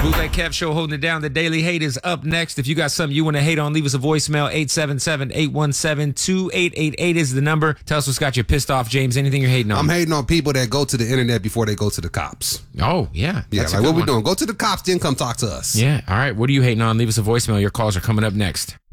Bootleg Kev Show holding it down. The Daily Hate is up next. If you got something you want to hate on, leave us a voicemail. 877-817-2888 is the number. Tell us what's got you pissed off, James. Anything you're hating on? I'm hating on people that go to the internet before they go to the cops. Oh, yeah. Yeah, like what we doing? Go to the cops, then come talk to us. Yeah. All right. What are you hating on? Leave us a voicemail. Your calls are coming up next.